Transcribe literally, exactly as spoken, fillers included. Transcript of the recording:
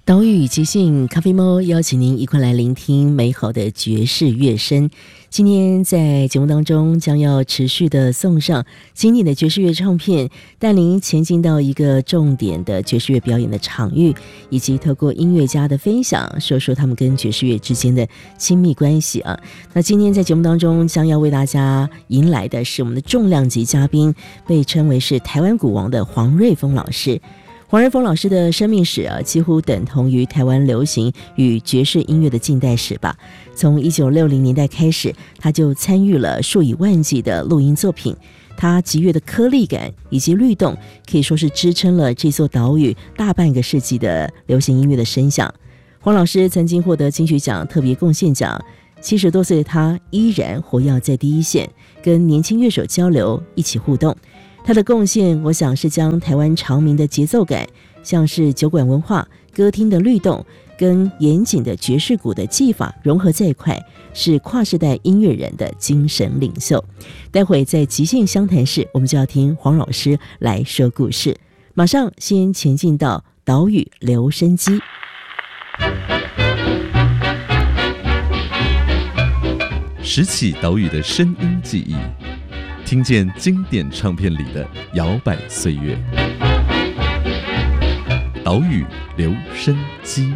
岛屿即兴咖啡猫邀请您一块来聆听美好的爵士乐声。今天在节目当中将要持续的送上经典的爵士乐唱片，带您前进到一个重点的爵士乐表演的场域，以及透过音乐家的分享，说说他们跟爵士乐之间的亲密关系啊。那今天在节目当中将要为大家迎来的是我们的重量级嘉宾，被称为是台湾鼓王的黄瑞丰老师。黄瑞丰老师的生命史啊，几乎等同于台湾流行与爵士音乐的近代史吧。从一九六零年代开始，他就参与了数以万计的录音作品。他极乐的颗粒感以及律动，可以说是支撑了这座岛屿大半个世纪的流行音乐的声响。黄老师曾经获得金曲奖特别贡献奖，七十多岁的他依然活跃在第一线，跟年轻乐手交流，一起互动。他的贡献，我想是将台湾长鸣的节奏感，像是酒馆文化、歌厅的律动，跟严谨的爵士鼓的技法融合在一块，是跨世代音乐人的精神领袖。待会在即兴相谈室，我们就要听黄老师来说故事。马上先前进到岛屿留声机， 拾起岛屿的声音记忆，听见经典唱片里的摇摆岁月。岛屿留声机。